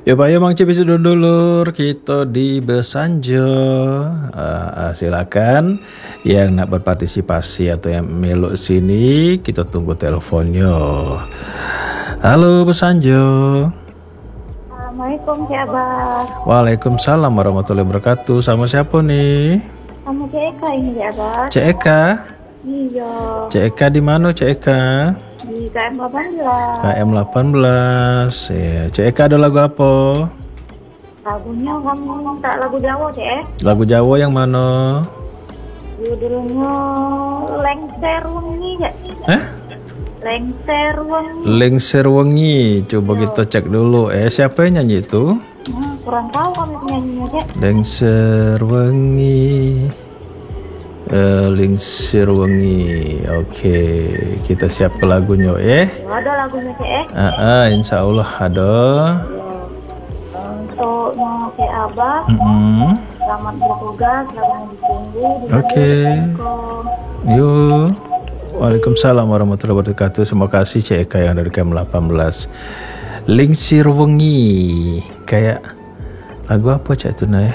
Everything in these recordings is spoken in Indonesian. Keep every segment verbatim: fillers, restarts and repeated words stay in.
Ya Pak, ya Mang Cipis dulur kita di Besanjo. Eh, eh, silakan yang nak berpartisipasi atau yang melok sini kita tunggu teleponnya. Halo Besanjo. Assalamualaikum Cik Abbas. Waalaikumsalam warahmatullahi wabarakatuh. Sama siapa nih? Sama Cik Eka ini Cik Abbas. Cek Eka. Iya. Cek Eka di mana Cek Eka? Di K M delapan belas. K M delapan belas. Ya. Cek Eka ada lagu apa? Lagunya kamu minta lagu Jawa Cik. Lagu Jawa yang mana? Judulnya Lengser Wengi Cik. Eh? Lengser Wengi. Lengser Wengi. Coba kita cek dulu. Eh siapa yang nyanyi itu? Nah, kurang tahu kami penyanyinya Cik. Lengser Wengi. Uh, Lengser Wengi. Oke, kita siap ke lagunya eh. Ada lagunya Cik. Ah, ah, insya Allah ada. Untuk Cik Abbas. Mm-hmm. Selamat bertugas. Lagunya ditunggu. Oke. Yuk. Waalaikumsalam warahmatullahi wabarakatuh. Terima kasih Cik Eka yang dari K M delapan belas. Lengser Wengi. Kayak lagu apa Cik itu nah?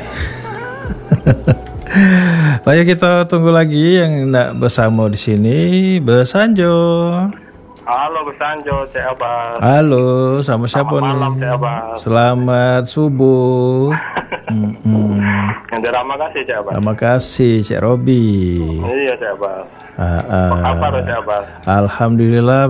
Baik, kita tunggu lagi yang nak bersama di sini Besanjo. Halo Besanjo, Cik Abbas. Halo, sama siapa Selamat nih? malam, Cik Abbas. Selamat subuh. Mm-mm. Yang terima kasih, Cik Abbas. Terima kasih Cik Robi. Iya, Cik Abbas. Ah, ah. Apa kabar, Cik Abbas? Alhamdulillah